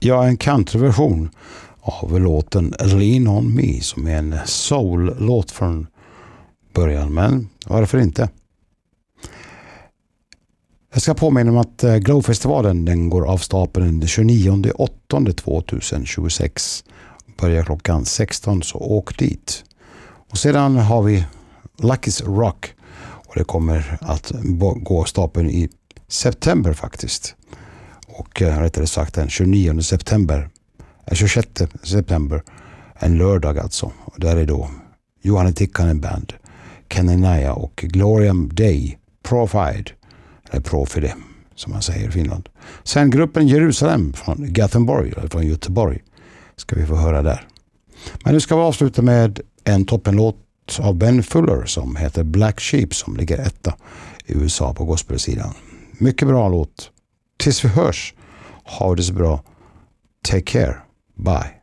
Ja, en countryversion av låten Lean on Me som är en soul-låt från början, men varför inte? Jag ska påminna om att Glowfestivalen den går av stapeln den 29/8/2026. Börjar klockan 16, så åk dit. Och sedan har vi Lucky's Rock och det kommer att gå stapeln i september faktiskt. Och rättare sagt den 26 september, en lördag alltså. Och där är då Johanna Tikkanen Band, Kenenäja och Gloria Day Profide, eller Profide som man säger i Finland. Sen gruppen Jerusalem från Gothenburg, eller från Göteborg, ska vi få höra där. Men nu ska vi avsluta med en toppenlåt av Ben Fuller som heter Black Sheep som ligger etta i USA på gospelsidan. Mycket bra låt. Tills vi hörs, ha det så bra. Take care. Bye.